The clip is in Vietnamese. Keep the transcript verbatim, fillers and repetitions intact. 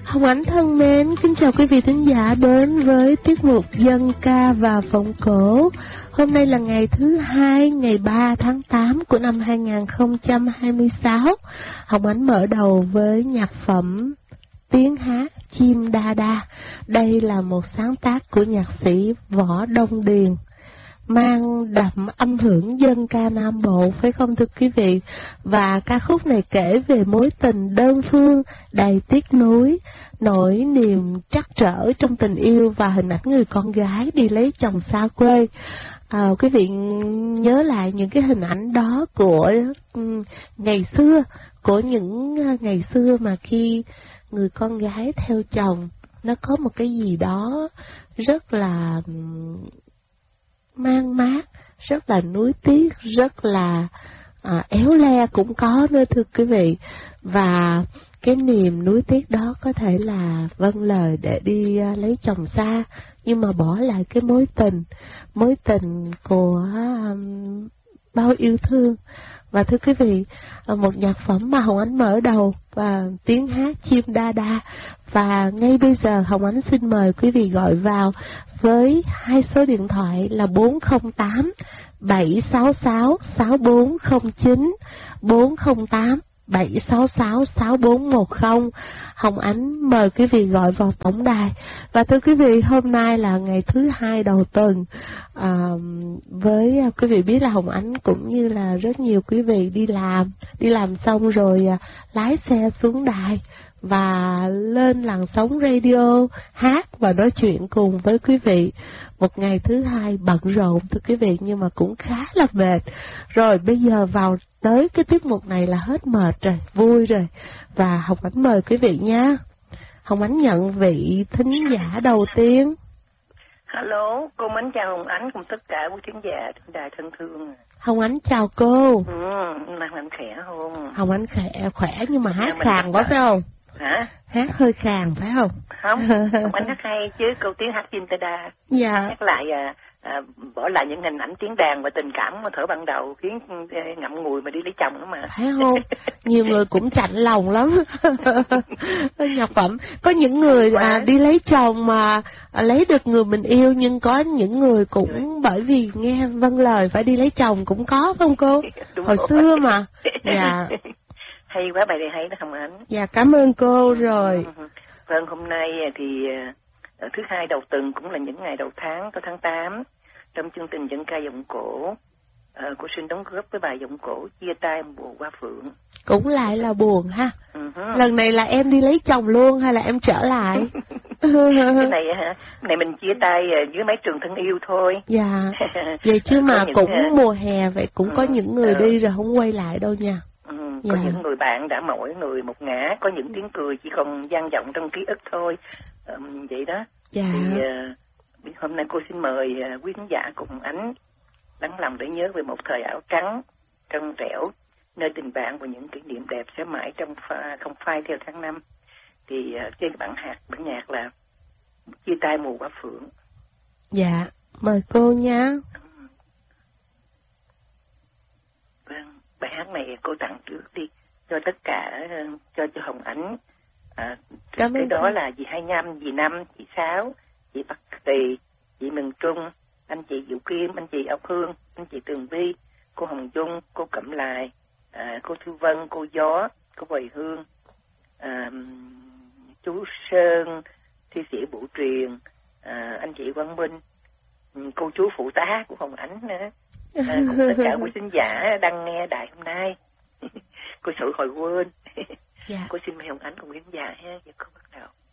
Hồng Ánh thân mến, kính chào quý vị thính giả đến với tiết mục Dân ca và vọng cổ. Hôm nay là ngày thứ hai, ngày ba tháng tám của năm hai nghìn không trăm hai mươi sáu. Hồng Ánh mở đầu với nhạc phẩm Tiếng hát chim đa đa. Đây là một sáng tác của nhạc sĩ Võ Đông Điền, mang đậm âm hưởng dân ca Nam Bộ, phải không thưa quý vị? Và ca khúc này kể về mối tình đơn phương đầy tiếc nuối, nỗi niềm trắc trở trong tình yêu và hình ảnh người con gái đi lấy chồng xa quê. À, quý vị nhớ lại những cái hình ảnh đó của um, ngày xưa, của những uh, ngày xưa mà khi người con gái theo chồng, nó có một cái gì đó rất là um, mang mát, rất là nuối tiếc, rất là à, éo le cũng có nữa thưa quý vị. Và cái niềm nuối tiếc đó có thể là vâng lời để đi uh, lấy chồng xa, nhưng mà bỏ lại cái mối tình, mối tình của um, bao yêu thương. Và thưa quý vị, một nhạc phẩm mà Hồng Ánh mở đầu và tiếng hát chim đa đa. Và ngay bây giờ Hồng Ánh xin mời quý vị gọi vào với hai số điện thoại là bốn không tám bảy sáu sáu sáu bốn không chín, bốn không tám bảy sáu sáu sáu bốn một không. Hồng Ánh mời quý vị gọi vào tổng đài. Và thưa quý vị, hôm nay là ngày thứ hai đầu tuần. À, với quý vị biết là Hồng Ánh cũng như là rất nhiều quý vị đi làm, đi làm xong rồi à, lái xe xuống đài và lên làn sóng radio hát và nói chuyện cùng với quý vị. Một ngày thứ hai bận rộn thưa quý vị, nhưng mà cũng khá là mệt. Rồi bây giờ vào tới cái tiết mục này là hết mệt rồi, vui rồi. Và Hồng Ánh mời quý vị nha. Hồng Ánh nhận vị thính giả đầu tiên. Alo, cô mến chào Hồng Ánh cùng tất cả quý thính giả trên đài thân thương. Hồng Ánh chào cô. Ừ, nàng làm khỏe không? Hồng Ánh khỏe, khỏe nhưng mà hát khàn quá phải không? Hả? Hát hơi khàn phải không? Không, Hồng Ánh hát hay chứ, câu tiếng hát chim đa đa. Dạ. Hát lại à, à, bỏ lại những hình ảnh tiếng đàn và tình cảm mà thở ban đầu khiến ngậm ngùi mà đi lấy chồng đó mà. Phải không? Nhiều người cũng chạnh lòng lắm. Nhạc phẩm có những người à, đi lấy chồng mà à, lấy được người mình yêu, nhưng có những người cũng bởi vì nghe vâng lời phải đi lấy chồng cũng có phải không cô? Đúng hồi rồi. Xưa mà. Dạ. Hay quá, bài này hay đó Hồng Ánh. Dạ, cảm ơn cô rồi. Vâng, hôm nay thì thứ hai đầu tuần cũng là những ngày đầu tháng, có tháng tám. Trong chương trình Dân ca giọng cổ, uh, cô xin đóng góp với bài giọng cổ Chia tay mùa hoa phượng. Cũng lại là buồn ha. Uh-huh. Lần này là em đi lấy chồng luôn hay là em trở lại? Cái này hả? Này mình chia tay dưới mái trường thân yêu thôi. Dạ. Vậy chứ mà những, cũng uh, mùa hè vậy cũng uh, có những người uh, đi rồi không quay lại đâu nha. Uh, dạ. Có những người bạn đã mỗi người một ngã, có những tiếng cười chỉ còn vang vọng trong ký ức thôi. Um, vậy đó. Dạ. Thì uh, hôm nay cô xin mời uh, quý khán giả cùng Ánh lắng lòng để nhớ về một thời áo trắng, trong trẻo, nơi tình bạn và những kỷ niệm đẹp sẽ mãi trong pha, không phai theo tháng năm. Thì uh, trên bản hạt, bản nhạc là Chia tay mùa hoa phượng. Dạ, mời cô nha. Vâng, bài hát này cô tặng trước đi, cho tất cả, uh, cho cho Hồng Ánh. À, cái đó anh. Là dì Hai Nhâm, dì Năm, dì Sáu, chị Bắc Tì, chị Mừng Trung, anh chị Diệu Kim, anh chị Ốc Hương, anh chị Tường Vi, cô Hồng Dung, cô Cẩm Lài, à, cô Thư Vân, cô Gió, cô Hoài Hương, à, chú Sơn, thi sĩ Vũ Truyền, à, anh chị Quang Minh, cô chú phụ tá của Hồng Ánh nữa, à, cùng tất cả quý khán giả đang nghe đài hôm nay. Cô Sự hồi quên. Dạ. Cô xin mời Hồng Ánh cùng khán giả ha, giờ cô bắt đầu.